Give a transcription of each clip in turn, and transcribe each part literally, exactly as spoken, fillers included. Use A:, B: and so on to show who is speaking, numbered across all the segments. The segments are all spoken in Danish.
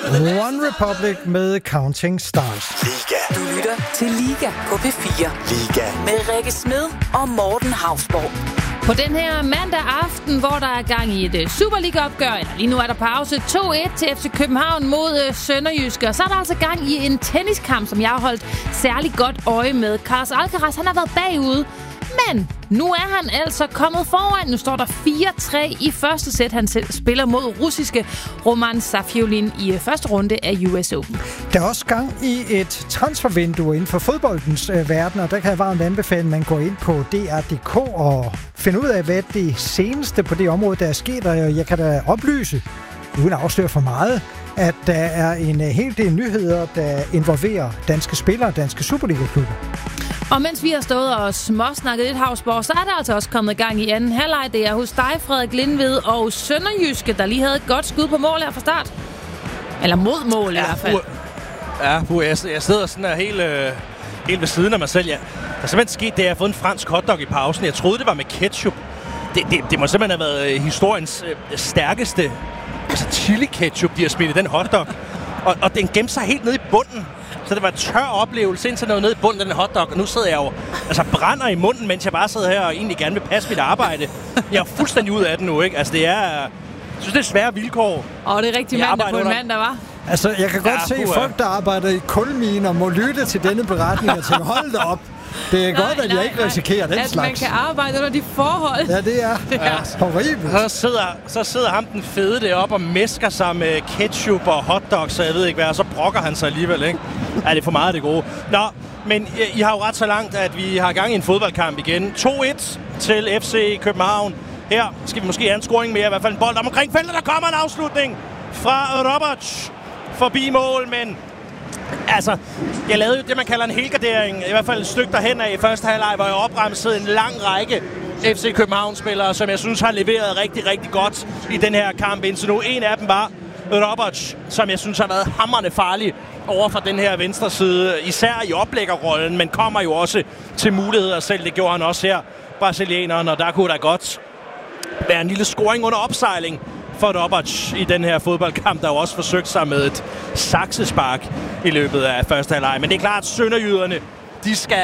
A: One Republic med Counting Stars.
B: Liga. Du lytter til Liga på P fire. Liga. Med Rikke Smed og Morten Hausborg.
C: På den her mandag aften, hvor der er gang i et Superliga-opgør, eller lige nu er der pause, to et til F C København mod Sønderjyske. Og så er der altså gang i en tenniskamp, som jeg har holdt særlig godt øje med. Carlos Alcaraz, han har været bagud, men nu er han altså kommet foran. Nu står der fire tre i første sæt. Han selv spiller mod russiske Roman Safiullin i første runde af U S Open.
A: Der er også gang i et transfervindue inden for fodboldens øh, verden, og der kan jeg varmt anbefale, at man går ind på D R punktum D K og finder ud af, hvad det seneste på det område, der er sket. Og jeg kan da oplyse, uden at afsløre for meget, at der er en hel del nyheder, der involverer danske spillere og danske Superliga-klubber.
C: Og mens vi har stået og småsnakket lidt, Hausborg, så er der altså også kommet gang i anden halvleg. Det er hos dig, Frederik Lindved, og Sønderjyske, der lige havde et godt skud på mål her fra start. Eller mod mål ja, i hvert fald.
D: Ja, jeg, jeg sidder sådan her helt, øh, helt ved siden af mig selv. Ja. Der er simpelthen sket det, at jeg har fået en fransk hotdog i pausen. Jeg troede, det var med ketchup. Det, det, det må simpelthen have været historiens øh, stærkeste altså chili ketchup, de har smidt i den hotdog. Og, og den gemte sig helt nede i bunden. Så det var en tør oplevelse, indtil noget nede i bunden af den hotdog. Og nu sidder jeg jo altså brænder i munden, mens jeg bare sidder her og egentlig gerne vil passe mit arbejde. Jeg er fuldstændig ud af den nu, ikke? Altså det er... Jeg synes, det er svære vilkår.
C: Og det er rigtig mandag på en mandag, var.
A: Altså, jeg kan godt
D: ja,
A: se, at folk, der arbejder i kulminer, må lytte til denne beretning og tænke, hold da op. Det er nej, godt, at nej, jeg ikke risikerer nej. den
C: at
A: slags.
C: At man kan arbejde under de forhold.
A: Ja, det er, det er. Ja. horribelt.
D: Så sidder, så sidder ham den fede deroppe og mæsker sig med ketchup og hotdogs, så jeg ved ikke hvad, og så brokker han sig alligevel, ikke? Ja, det er for meget af det gode. Nå, men I har jo ret så langt, at vi har gang i en fodboldkamp igen. to et til F C København. Her skal vi måske have en scoring mere, i hvert fald en bold omkring feltet. Der kommer en afslutning fra Roberts forbi mål, men... Altså, jeg lavede jo det, man kalder en helgardering, i hvert fald et stykke derhen af i første halvleg, hvor jeg opremsede en lang række F C København-spillere, som jeg synes har leveret rigtig, rigtig godt i den her kamp indtil nu. En af dem var Roberts, som jeg synes har været hamrende farlig over for den her venstre side, især i oplæggerrollen, men kommer jo også til muligheder selv. Det gjorde han også her, brasilianeren, og der kunne der godt være en lille scoring under opsejling for Roberts i den her fodboldkamp, der jo også forsøgt sig med et saksespark i løbet af første halvleg. Men det er klart, at sønderjyderne, de skal...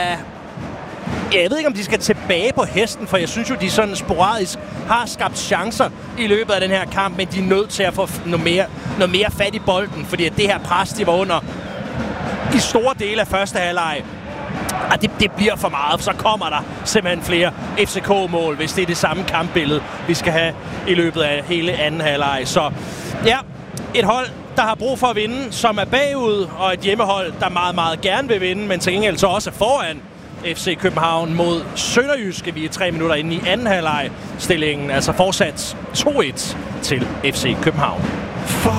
D: Ja, jeg ved ikke, om de skal tilbage på hesten, for jeg synes jo, de sådan sporadisk har skabt chancer i løbet af den her kamp, men de er nødt til at få noget mere, noget mere fat i bolden, fordi det her pres, de var under i store dele af første halvleg, og det, det bliver for meget, så kommer der simpelthen flere F C K-mål, hvis det er det samme kampbillede, vi skal have i løbet af hele anden halvleg. Så ja, et hold, der har brug for at vinde, som er bagud, og et hjemmehold, der meget, meget gerne vil vinde, men til gengæld så også er foran F C København mod Sønderjyske. Vi er tre minutter inde i anden halvleg. Stillingen altså fortsat to et til F C København.
B: For